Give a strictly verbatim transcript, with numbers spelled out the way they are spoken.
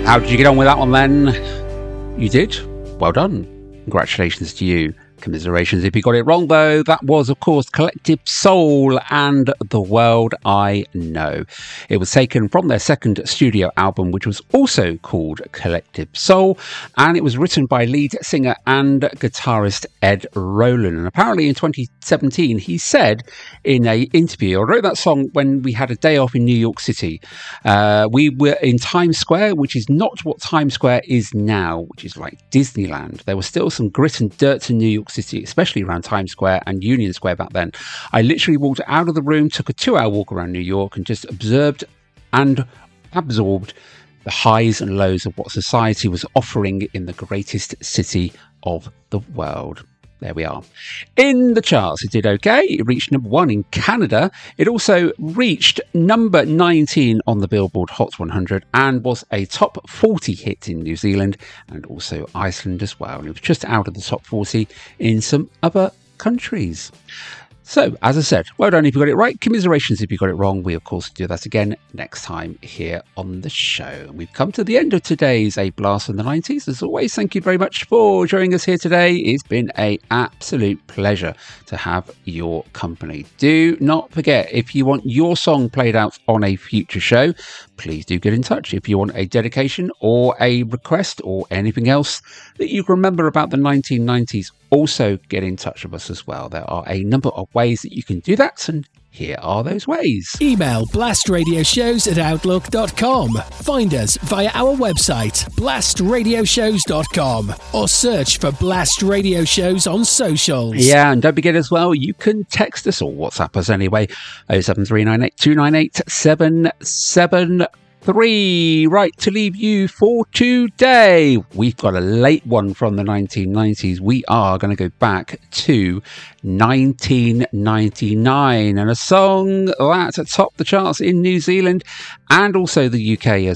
How did you get on with that one then? You did? Well done. Congratulations to you. Commiserations if you got it wrong, though. That was, of course, Collective Soul and The World I Know. It was taken from their second studio album, which was also called Collective Soul, and it was written by lead singer and guitarist Ed Roland. And apparently in twenty seventeen, he said in an interview, I wrote that song when we had a day off in New York City. Uh, we were in Times Square, which is not what Times Square is now, which is like Disneyland. There was still some grit and dirt to New York City, especially around Times Square and Union Square back then. I literally walked out of the room, took a two-hour walk around New York and just observed and absorbed the highs and lows of what society was offering in the greatest city of the world. There we are. In the charts, it did okay. It reached number one in Canada. It also reached number nineteen on the Billboard Hot one hundred and was a top forty hit in New Zealand and also Iceland as well. And it was just out of the top forty in some other countries. So, as I said, well done if you got it right. Commiserations if you got it wrong. We, of course, do that again next time here on the show. We've come to the end of today's A Blast from the nineties. As always, thank you very much for joining us here today. It's been an absolute pleasure to have your company. Do not forget, if you want your song played out on a future show, please do get in touch. If you want a dedication or a request or anything else that you can remember about the nineteen nineties, also get in touch with us as well. There are a number of ways that you can do that, and here are those ways. Email blastradioshows at outlook dot com. Find us via our website, blast radio shows dot com, or search for Blast Radio Shows on socials. Yeah, and don't forget as well, you can text us or WhatsApp us anyway, oh seven three nine eight two nine eight seven seven three. Right, to leave you for today, we've got a late one from the nineteen nineties. We are going to go back to nineteen ninety-nine and a song that topped the charts in New Zealand and also the U K as